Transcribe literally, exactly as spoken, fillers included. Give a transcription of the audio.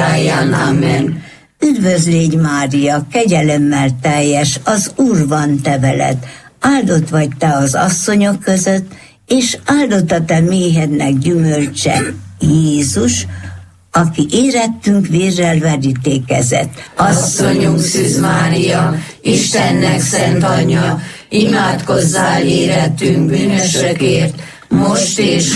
óráján. Amen. Üdvözlégy Mária, kegyelemmel teljes, az Úr van te veled. Áldott vagy te az asszonyok között, és áldott a te méhednek gyümölcse, Jézus, aki érettünk vérrel verítékezett. Asszonyunk Szűz Mária, Istennek szent anyja, imádkozzál érettünk bűnösökért, most és